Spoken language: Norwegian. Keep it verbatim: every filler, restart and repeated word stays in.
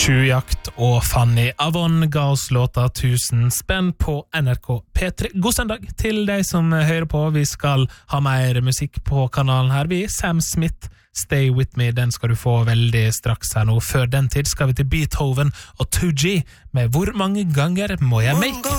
Sjujakt og Fanny Avon ga oss låta Tusen spenn på N R K P tre. God søndag til deg som hører på. Vi skal ha mer musikk på kanalen her. Vi Sam Smith, Stay With Me, den skal du få veldig straks her nå. Før den tid skal vi til Beethoven og two G med Hvor mange ganger må jeg make?